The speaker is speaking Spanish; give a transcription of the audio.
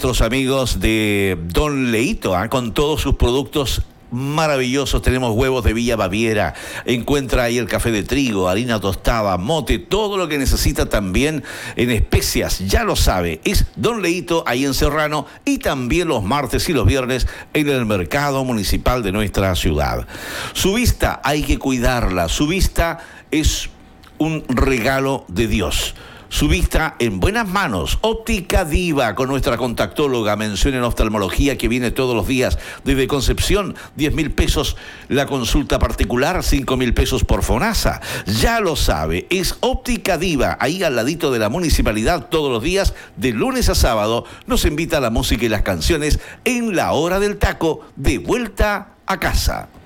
nuestros amigos de Don Leito, con todos sus productos maravillosos. Tenemos huevos de Villa Baviera, encuentra ahí el café de trigo, harina tostada, mote, todo lo que necesita también en especias, ya lo sabe, es Don Leito ahí en Serrano, y también los martes y los viernes en el mercado municipal de nuestra ciudad. Su vista hay que cuidarla, su vista es un regalo de Dios. Su vista en buenas manos. Óptica Diva, con nuestra contactóloga, mención en oftalmología, que viene todos los días desde Concepción. 10.000 pesos la consulta particular, 5.000 pesos por FONASA. Ya lo sabe, es Óptica Diva, ahí al ladito de la municipalidad, todos los días, de lunes a sábado. Nos invita a la música y las canciones en la hora del taco, de vuelta a casa.